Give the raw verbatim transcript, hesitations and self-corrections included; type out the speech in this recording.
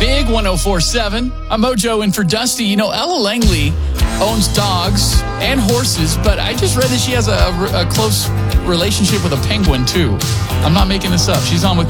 Big one oh four point seven. I'm Mojo in for Dusty. You know, Ella Langley owns dogs and horses, but I just read that she has a, a close relationship with a penguin, too. I'm not making this up. She's on with